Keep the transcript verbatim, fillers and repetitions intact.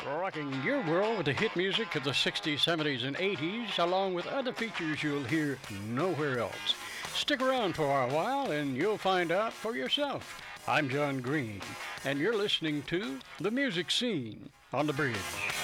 Rocking your world with the hit music of the sixties, seventies, and eighties, along with other features you'll hear nowhere else. Stick around for a while and you'll find out for yourself. I'm John Green, and you're listening to The Music Scene on the Bridge.